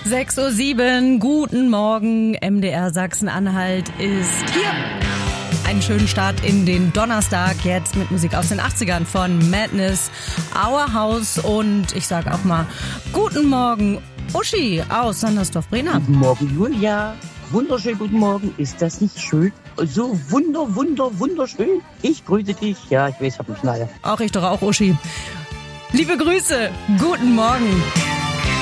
6:07 Uhr, guten Morgen, MDR Sachsen-Anhalt ist hier. Einen schönen Start in den Donnerstag, jetzt mit Musik aus den 80ern von Madness, Our House und ich sage auch mal guten Morgen, Uschi aus Sandersdorf-Brenner. Guten Morgen, Julia. Wunderschön, guten Morgen. Ist das nicht schön? So wunderschön. Ich grüße dich. Ja, ich weiß, ich hab einen Schneider. Auch ich doch auch, Uschi. Liebe Grüße, guten Morgen.